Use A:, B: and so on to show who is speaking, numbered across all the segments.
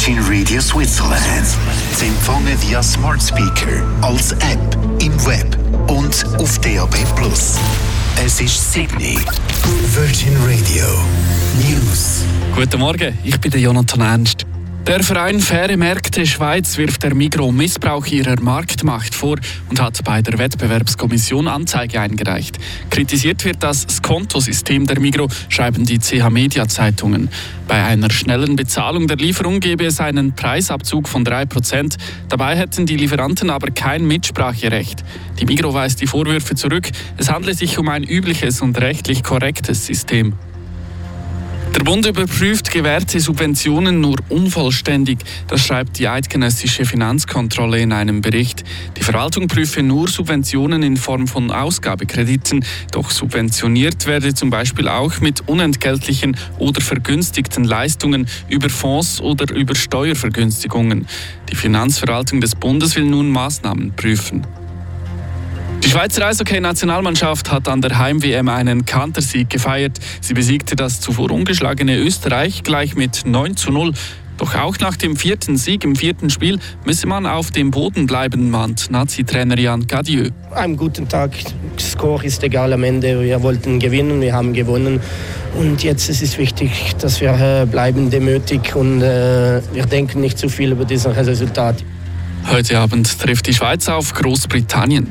A: Virgin Radio Switzerland. Sie empfangen via Smart Speaker, als App, im Web und auf DAB+. Es ist Sydney. Virgin Radio News.
B: Guten Morgen, ich bin Jonathan Ernst. Der Verein Faire Märkte Schweiz wirft der Migros Missbrauch ihrer Marktmacht vor und hat bei der Wettbewerbskommission Anzeige eingereicht. Kritisiert wird das Skontosystem der Migros, schreiben die CH-Media-Zeitungen. Bei einer schnellen Bezahlung der Lieferung gebe es einen Preisabzug von 3%. Dabei hätten die Lieferanten aber kein Mitspracherecht. Die Migros weist die Vorwürfe zurück. Es handle sich um ein übliches und rechtlich korrektes System. Der Bund überprüft gewährte Subventionen nur unvollständig. Das schreibt die eidgenössische Finanzkontrolle in einem Bericht. Die Verwaltung prüfe nur Subventionen in Form von Ausgabekrediten. Doch subventioniert werde zum Beispiel auch mit unentgeltlichen oder vergünstigten Leistungen über Fonds oder über Steuervergünstigungen. Die Finanzverwaltung des Bundes will nun Maßnahmen prüfen. Die Schweizer Eishockey-Nationalmannschaft hat an der Heim-WM einen Kantersieg gefeiert. Sie besiegte das zuvor ungeschlagene Österreich gleich mit 9:0. Doch auch nach dem 4. Sieg im 4. Spiel müsse man auf dem Boden bleiben, mahnt Nazi-Trainer Jan Cadieux.
C: Am guten Tag, Score ist egal am Ende. Wir wollten gewinnen, wir haben gewonnen. Und jetzt ist es wichtig, dass wir bleiben demütig und wir denken nicht zu viel über dieses Resultat.
B: Heute Abend trifft die Schweiz auf Großbritannien.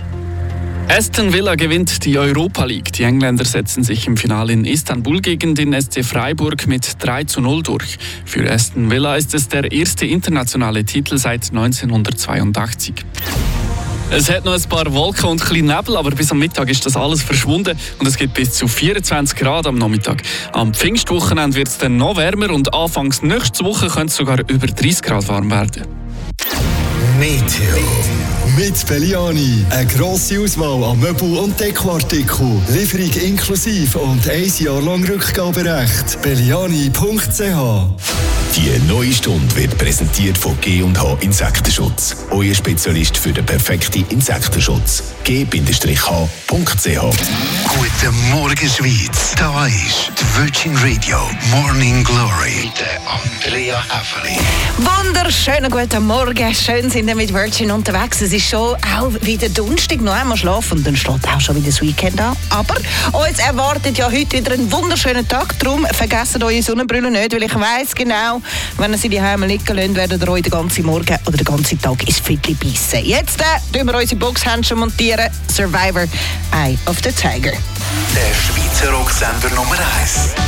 B: Aston Villa gewinnt die Europa League. Die Engländer setzen sich im Finale in Istanbul gegen den SC Freiburg mit 3:0 durch. Für Aston Villa ist es der erste internationale Titel seit 1982. Es hat noch ein paar Wolken und ein bisschen Nebel, aber bis am Mittag ist das alles verschwunden und es gibt bis zu 24 Grad am Nachmittag. Am Pfingstwochenende wird es dann noch wärmer und anfangs nächste Woche könnte es sogar über 30 Grad warm werden.
A: Meteo.
D: Mit Belliani. Eine grosse Auswahl an Möbel- und Dekoartikeln. Lieferung inklusive und 1 Jahr lang Rückgaberecht. Belliani.ch.
A: Die neue Stunde wird präsentiert von G&H Insektenschutz. Euer Spezialist für den perfekten Insektenschutz. G-H.ch. Guten Morgen, Schweiz. Da ist die Virgin Radio Morning Glory mit Andrea Häfeli.
E: Wunderschönen guten Morgen. Schön sind wir mit Virgin unterwegs. Es ist schon auch wieder Donnerstag, noch einmal schlafen und dann steht auch schon wieder das Weekend an. Aber uns erwartet ja heute wieder einen wunderschönen Tag. Darum vergessen eure Sonnenbrille nicht, weil ich weiss genau, wenn ihr sie daheim liegen lasst, werdet ihr euch den ganzen Morgen oder den ganzen Tag ins Viertel beißen. Jetzt tun wir unsere Boxhandschuhe montieren. Survivor, Eye of the Tiger.
A: Der Schweizer Rocksender Nummer 1.